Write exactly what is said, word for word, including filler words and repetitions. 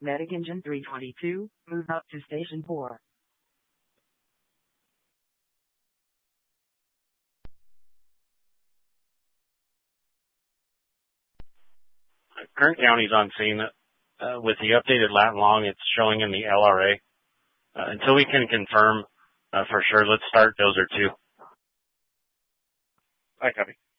Medic Engine three twenty-two, move up to Station four. Kern County's on scene. Uh, with the updated lat and long, it's showing in the L R A. Uh, until we can confirm uh, for sure, let's start Dozer two. I copy.